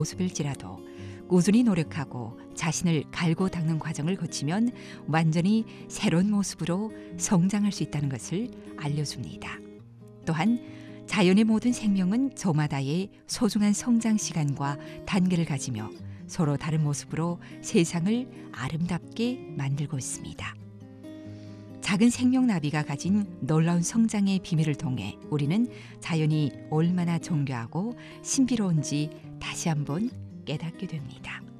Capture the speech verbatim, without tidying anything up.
모습일지라도 꾸준히 노력하고 자신을 갈고 닦는 과정을 거치면 완전히 새로운 모습으로 성장할 수 있다는 것을 알려줍니다. 또한 자연의 모든 생명은 저마다의 소중한 성장 시간과 단계를 가지며 서로 다른 모습으로 세상을 아름답게 만들고 있습니다. 작은 생명나비가 가진 놀라운 성장의 비밀을 통해 우리는 자연이 얼마나 정교하고 신비로운지 다시 한번 깨닫게 됩니다.